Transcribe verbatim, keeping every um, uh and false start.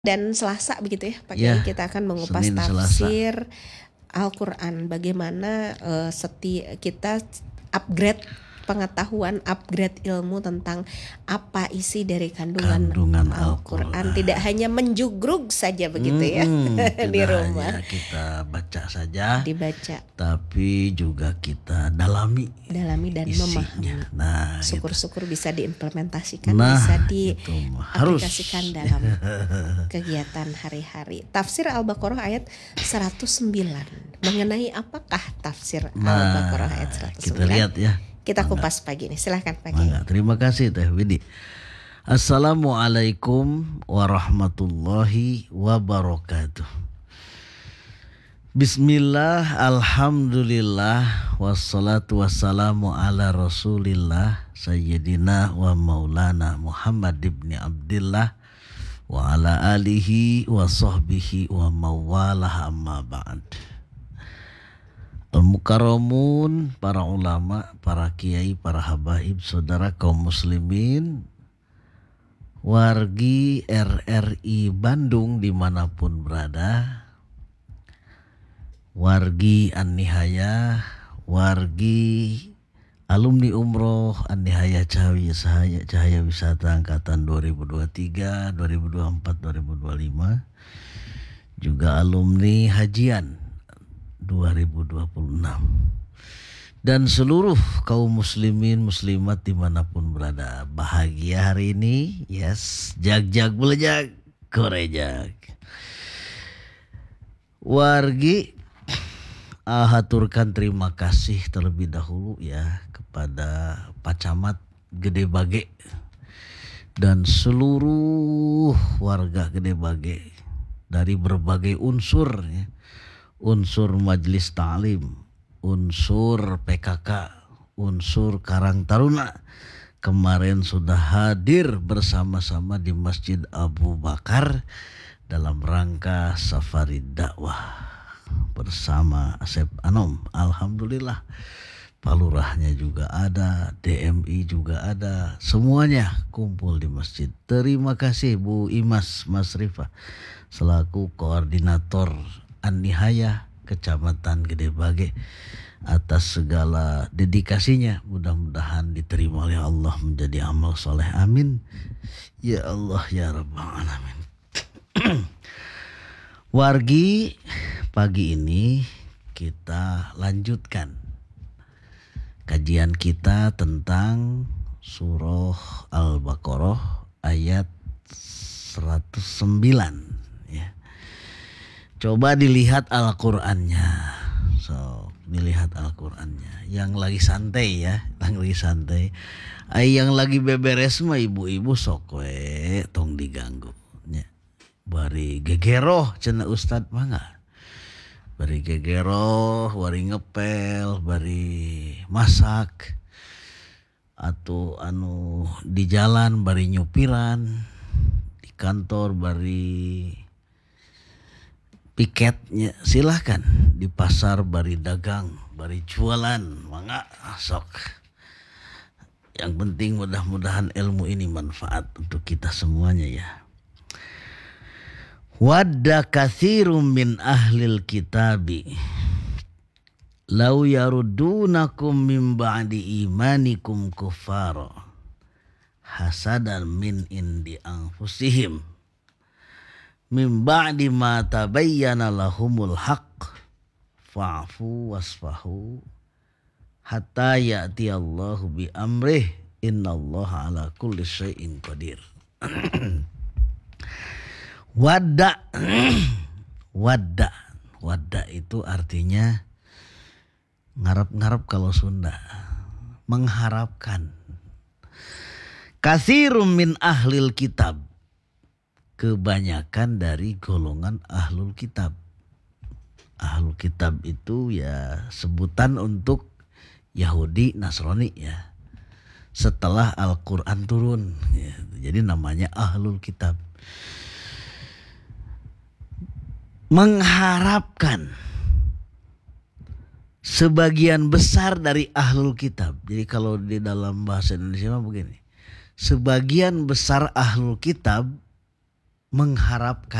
Dan Selasa begitu ya Pak Ya, Kiai, kita akan mengupas Senin, Selasa. tafsir Al-Quran. Bagaimana uh, seti kita upgrade pengetahuan, upgrade ilmu tentang apa isi dari kandungan, Kandungan Al-Quran. Al-Quran. Tidak hanya menjugrug saja begitu ya Mm-mm, di tidak rumah. hanya kita baca saja, Dibaca, tapi juga kita dalami, dalami dan isinya. memahami. Nah, Syukur-syukur bisa diimplementasikan, Nah, bisa itu harus. diaplikasikan dalam kegiatan hari-hari. Tafsir Al-Baqarah ayat seratus sembilan. Mengenai apakah tafsir Nah, Al-Baqarah ayat seratus sembilan? kita lihat ya. Kita Mangga. kupas pagi ini. Silahkan Pak Kiai. Mangga. Terima kasih Teh Widi. Assalamualaikum warahmatullahi wabarakatuh. Bismillah, alhamdulillah, wassalatu wassalamu ala rasulillah Sayyidina wa maulana Muhammad ibn Abdillah wa ala alihi wa sahbihi wa mawalah amma ba'd. Al-Mukarramun, para ulama, para kiai, para habaib, saudara kaum muslimin, wargi R R I Bandung dimanapun berada, wargi An-Nihayah, wargi alumni umroh An-Nihayah Cahaya, Cahaya Wisata angkatan dua ribu dua puluh tiga, dua ribu dua puluh empat, dua ribu dua puluh lima, juga alumni hajian dua ribu dua puluh enam, dan seluruh kaum muslimin muslimat dimanapun berada. Bahagia hari ini, yes, jag-jag belejag korejag. Wargi ahaturkan terima kasih terlebih dahulu ya kepada Pak Camat Gede Bage dan seluruh warga Gede Bage dari berbagai unsur ya. Unsur Majelis Ta'lim, unsur P K K, unsur Karang Taruna, kemarin sudah hadir bersama-sama di Masjid Abu Bakar dalam rangka safari dakwah bersama Asep Anom. Alhamdulillah, Palurahnya juga ada, D M I juga ada, semuanya kumpul di masjid. Terima kasih Bu Imas Mas Rifah selaku koordinator An-Nihayah Kecamatan Gede Bage atas segala dedikasinya. Mudah-mudahan diterima oleh Allah menjadi amal soleh, amin ya Allah ya Rabbal Alamin. Wargi, pagi ini kita lanjutkan kajian kita tentang surah Al-Baqarah ayat seratus sembilan ya. Coba dilihat Al-Qur'annya. So, dilihat Al-Qur'annya. Yang lagi santai ya, yang lagi santai. Ay yang lagi beberes mah ibu-ibu sok we tong diganggu. Ya. Bari gegeroh cenah Ustad mangga. Bari gegeroh, bari ngepel, bari masak. Atau anu di jalan bari nyupiran, di kantor bari piketnya, silahkan. Di pasar bari dagang, bari jualan, mangga sok. Yang penting mudah-mudahan ilmu ini manfaat untuk kita semuanya ya. Wadda katsirum min ahlil kitabi lau yarudunakum min ba'di imanikum kuffara hasadan min indi anfusihim min ba'di ma tabayyana lahumul haqq fa'fu wasfahu hatta ya'ti Allahu bi amrih innallaha ala kulli syai'in qadir. Wadda wadda wadda itu artinya ngarep-ngarep kalau Sunda, mengharapkan. Katsirum min ahlil kitab, kebanyakan dari golongan ahlul kitab. Ahlul kitab itu ya sebutan untuk Yahudi, Nasrani ya. Setelah Al-Quran turun ya, jadi namanya ahlul kitab. Mengharapkan sebagian besar dari ahlul kitab. Jadi kalau di dalam bahasa Indonesia mah begini. Sebagian besar ahlul kitab mengharapkan